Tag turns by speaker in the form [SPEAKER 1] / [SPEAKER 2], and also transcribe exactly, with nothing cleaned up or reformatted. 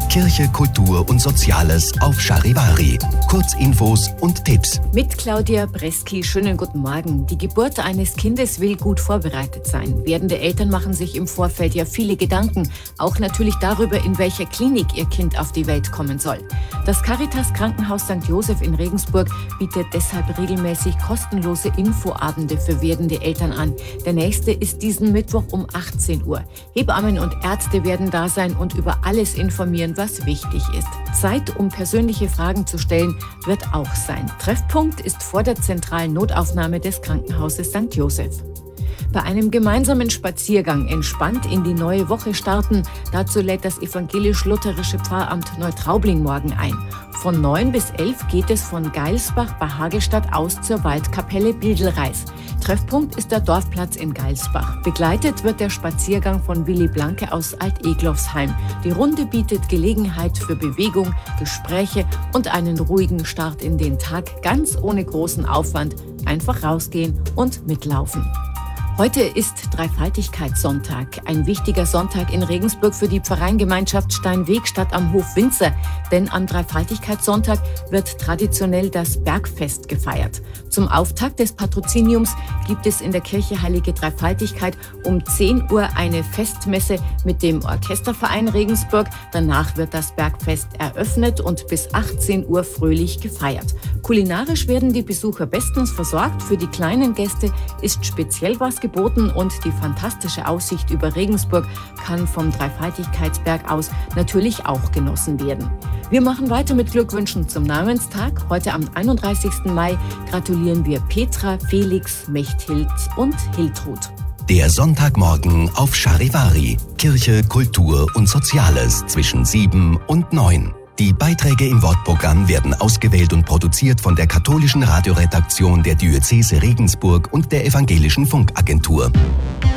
[SPEAKER 1] Kirche, Kultur und Soziales auf Charivari. Kurzinfos und Tipps.
[SPEAKER 2] Mit Claudia Breski, schönen guten Morgen. Die Geburt eines Kindes will gut vorbereitet sein. Werdende Eltern machen sich im Vorfeld ja viele Gedanken. Auch natürlich darüber, in welcher Klinik ihr Kind auf die Welt kommen soll. Das Caritas Krankenhaus Sankt Joseph in Regensburg bietet deshalb regelmäßig kostenlose Infoabende für werdende Eltern an. Der nächste ist diesen Mittwoch um achtzehn Uhr. Hebammen und Ärzte werden da sein und über alles informieren, was wichtig ist. Zeit, um persönliche Fragen zu stellen, wird auch sein. Treffpunkt ist vor der zentralen Notaufnahme des Krankenhauses Sankt Joseph. Bei einem gemeinsamen Spaziergang entspannt in die neue Woche starten, dazu lädt das evangelisch-lutherische Pfarramt Neutraubling morgen ein. Von neun bis elf geht es von Geilsbach bei Hagestadt aus zur Waldkapelle Bildelreis. Treffpunkt ist der Dorfplatz in Geilsbach. Begleitet wird der Spaziergang von Willi Blanke aus Alt-Eglofsheim. Die Runde bietet Gelegenheit für Bewegung, Gespräche und einen ruhigen Start in den Tag, ganz ohne großen Aufwand. Einfach rausgehen und mitlaufen. Heute ist Dreifaltigkeitssonntag, ein wichtiger Sonntag in Regensburg für die Pfarreiengemeinschaft Steinwegstadt am Hof Winzer. Denn am Dreifaltigkeitssonntag wird traditionell das Bergfest gefeiert. Zum Auftakt des Patroziniums gibt es in der Kirche Heilige Dreifaltigkeit um zehn Uhr eine Festmesse mit dem Orchesterverein Regensburg. Danach wird das Bergfest eröffnet und bis achtzehn Uhr fröhlich gefeiert. Kulinarisch werden die Besucher bestens versorgt. Für die kleinen Gäste ist speziell was geboten und die fantastische Aussicht über Regensburg kann vom Dreifaltigkeitsberg aus natürlich auch genossen werden. Wir machen weiter mit Glückwünschen zum Namenstag. Heute am einunddreißigsten Mai gratulieren wir Petra, Felix, Mechthild und Hiltrud.
[SPEAKER 1] Der Sonntagmorgen auf Charivari. Kirche, Kultur und Soziales zwischen sieben und neun. Die Beiträge im Wortprogramm werden ausgewählt und produziert von der katholischen Radioredaktion der Diözese Regensburg und der Evangelischen Funkagentur.